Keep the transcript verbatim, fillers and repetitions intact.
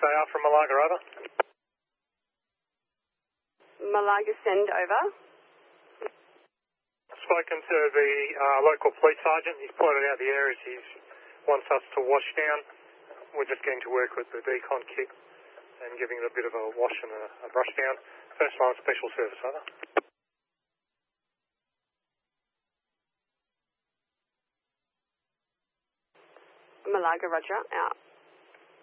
A R from Malaga, over. Malaga, send over. Spoken to the uh, local police sergeant. He's pointed out the areas he wants us to wash down. We're just getting to work with the decon kit and giving it a bit of a wash and a, a brush down. First line special service, over. Malaga, roger, out.